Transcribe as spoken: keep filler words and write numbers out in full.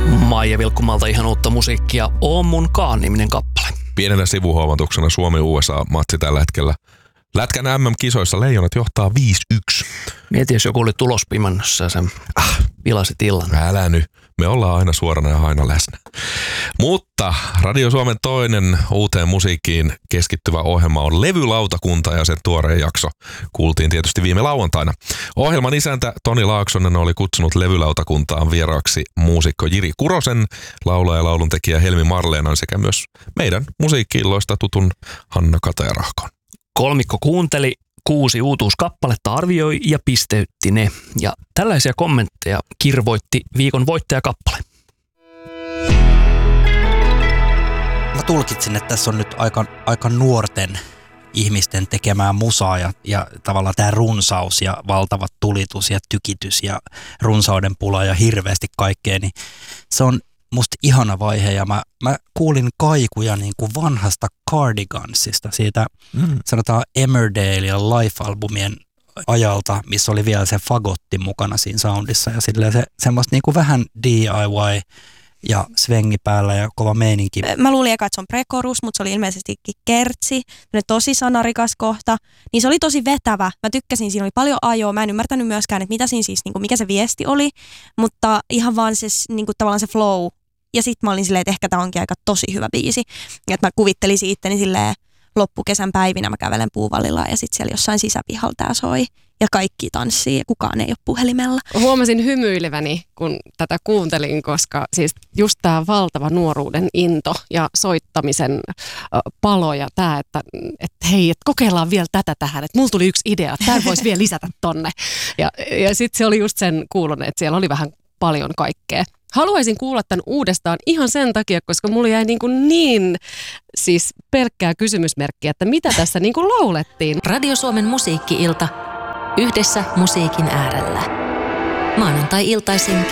Maija Vilkkumalta ihan uutta musiikkia. On mun kaan-niminen kappale. Pienenä sivuhuomautuksena Suomi-U S A-matsi tällä hetkellä. Lätkän äm äm-kisoissa Leijonat johtaa viisi yksi. Mieti, jos joku oli tulospimannossa ja sen ah, pilasi illan. Älä nyt. Me ollaan aina suorana ja aina läsnä. Mutta Radio Suomen toinen uuteen musiikkiin keskittyvä ohjelma on Levylautakunta ja sen tuoreen jakso kuultiin tietysti viime lauantaina. Ohjelman isäntä Toni Laaksonen oli kutsunut Levylautakuntaan vieraaksi muusikko Jiri Kurosen, laulaja ja lauluntekijä Helmi Marleenan sekä myös meidän musiikki-illoista tutun Hanna Katajarahkon. Kolmikko kuunteli kuusi uutuuskappaletta, arvioi ja pisteytti ne. Ja tällaisia kommentteja kirvoitti viikon voittajakappale. Mä tulkitsin, että tässä on nyt aika, aika nuorten ihmisten tekemää musaa ja, ja tavallaan tämä runsaus ja valtavat tulitus ja tykitys ja runsauden pula ja hirveästi kaikkea, niin se on musta ihana vaihe ja mä, mä kuulin kaikuja niin kuin vanhasta Cardigansista, siitä mm. sanotaan Emmerdale ja Life-albumien ajalta, missä oli vielä se fagotti mukana siinä soundissa ja silleen se semmoista niin kuin vähän D I Y ja svengi päällä ja kova meininki. Mä luulin eka, että se on prekorus, mutta se oli ilmeisestikin kertsi, tosi sanarikas kohta, niin se oli tosi vetävä. Mä tykkäsin, siinä oli paljon ajoa, mä en ymmärtänyt myöskään, että mitä siinä siis, niin kuin mikä se viesti oli, mutta ihan vaan se, niin kuin tavallaan se flow. Ja sit mä olin silleen, että ehkä tää onkin aika tosi hyvä biisi. Ja että mä kuvittelisin itteni silleen loppukesän päivinä mä kävelen Puuvallilla ja sit siellä jossain sisäpihalla tää soi. Ja kaikki tanssii ja kukaan ei ole puhelimella. Huomasin hymyileväni, kun tätä kuuntelin, koska siis just tää valtava nuoruuden into ja soittamisen palo ja tää, että, että hei, että kokeillaan vielä tätä tähän. Että mulla tuli yksi idea, että tää voisi vielä lisätä tonne. Ja, ja sit se oli just sen kuulonen, että siellä oli vähän paljon kaikkea. Haluaisin kuulla tämän uudestaan ihan sen takia, koska mulla jäi niin, kuin niin siis pelkkää kysymysmerkkiä, että mitä tässä niin kuin laulettiin. Radio Suomen musiikki-ilta. Yhdessä musiikin äärellä. Maanantai-iltaisin